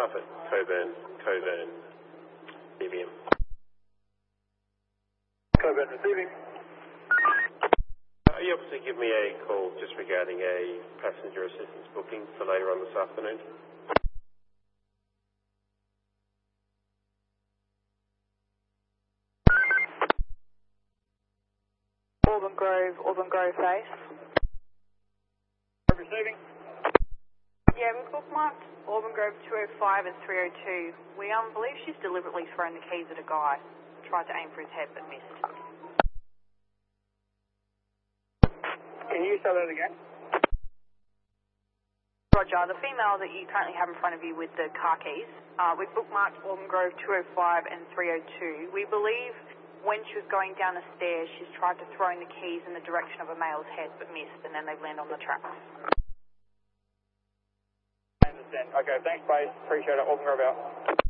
staff at Coburn BBM. Coburn receiving. Are you able to give me a call just regarding a passenger assistance booking for later on this afternoon? Auburn Grove base. Receiving. Yeah, we've bookmarked Auburn Grove 205 and 302. We believe she's deliberately thrown the keys at a guy. Tried to aim for his head but missed. Can you say that again? Roger, the female that you currently have in front of you with the car keys, we've bookmarked Auburn Grove 205 and 302. We believe when she was going down the stairs, she's tried to throw the keys in the direction of a male's head but missed, and then they've landed on the tracks. I understand. Okay, thanks, Base. Appreciate it. Auburn Grove out.